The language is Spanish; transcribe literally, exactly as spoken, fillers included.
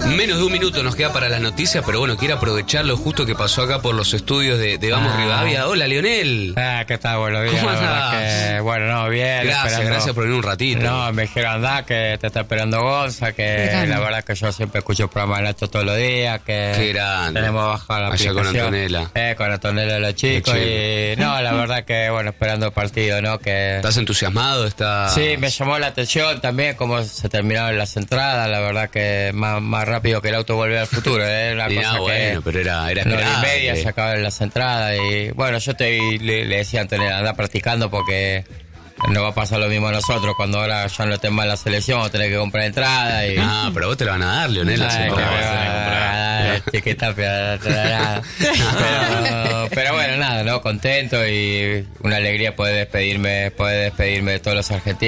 Menos de un minuto nos queda para las noticias, pero bueno, quiero aprovechar lo justo que pasó acá por los estudios de, de Vamos Ah. Rivadavia. Hola, Lionel. Ah, ¿qué tal? Bueno, bien. ¿Cómo la verdad andás? que, bueno, no, bien. Gracias, esperando. gracias por venir un ratito. No, me dijeron andá, que te está esperando Gonza, que la verdad que yo siempre escucho el programa de Nacho todos los días, que Qué grande. tenemos bajado la Allá con aplicación. Antonella. Eh, con Antonella de los chicos. Qué Y no, la verdad que, bueno, esperando el partido, ¿no? Que ¿Estás entusiasmado? ¿Estás... Sí, me llamó la atención también cómo se terminaron las entradas, la verdad que más, más rápido que el auto volver al futuro, ¿eh? Una Y cosa no, que bueno, pero era, era en hora y esperable. media se acabaron las entradas y bueno, yo te, le, le decía a Antonella, anda practicando porque no va a pasar lo mismo a nosotros cuando ahora ya no estén más en la selección, vamos a tener que comprar entradas y... Ah, pero vos te la van a dar, Lionel. las Ay, que entradas. me va a dar, chiquita, pero, pero, pero bueno, nada, ¿no? Contento y una alegría poder despedirme, poder despedirme de todos los argentinos.